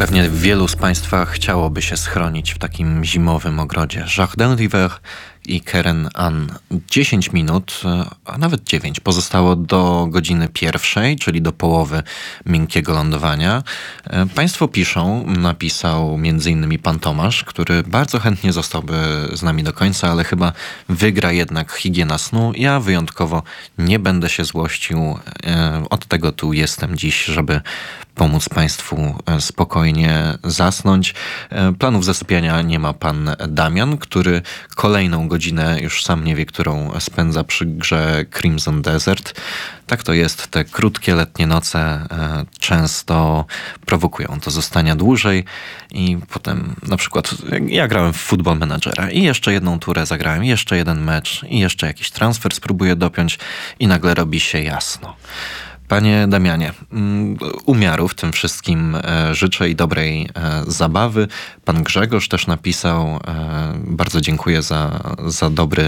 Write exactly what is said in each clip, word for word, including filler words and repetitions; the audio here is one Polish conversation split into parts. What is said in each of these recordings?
Pewnie wielu z Państwa chciałoby się schronić w takim zimowym ogrodzie. Jacques Denriver i Keren Ann. dziesięć minut, a nawet dziewięć pozostało do godziny pierwszej, czyli do połowy miękkiego lądowania. Państwo piszą, napisał między innymi pan Tomasz, który bardzo chętnie zostałby z nami do końca, ale chyba wygra jednak higiena snu. Ja wyjątkowo nie będę się złościł. Od tego tu jestem dziś, żeby pomóc Państwu spokojnie zasnąć. Planów zasypiania nie ma pan Damian, który kolejną godzinę, już sam nie wie, którą spędza przy grze Crimson Desert. Tak to jest, te krótkie letnie noce często prowokują do zostania dłużej i potem na przykład ja grałem w Football Managera i jeszcze jedną turę zagrałem, jeszcze jeden mecz i jeszcze jakiś transfer spróbuję dopiąć i nagle robi się jasno. Panie Damianie, umiaru w tym wszystkim życzę i dobrej zabawy. Pan Grzegorz też napisał, bardzo dziękuję za, za, dobry,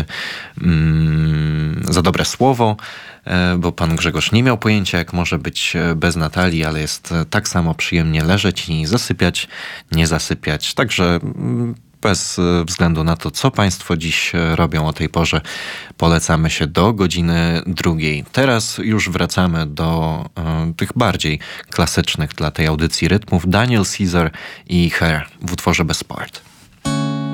za dobre słowo, bo pan Grzegorz nie miał pojęcia, jak może być bez Natalii, ale jest tak samo przyjemnie leżeć i zasypiać, nie zasypiać. Także bez względu na to, co Państwo dziś robią o tej porze, polecamy się do godziny drugiej. Teraz już wracamy do e, tych bardziej klasycznych dla tej audycji rytmów. Daniel Caesar i Her w utworze Bez Sport.